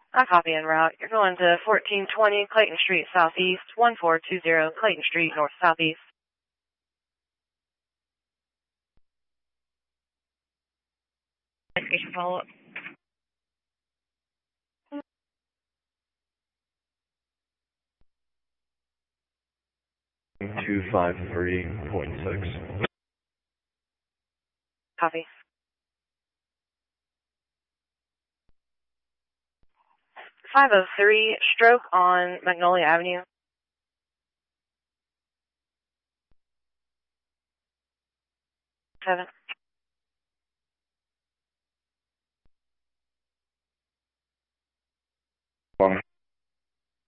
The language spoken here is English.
I copy en route. You're going to 1420 Clayton Street Southeast, 1420 Clayton Street North Southeast. Investigation follow-up. 253.6. Copy. 503, stroke on Magnolia Avenue. Seven. One.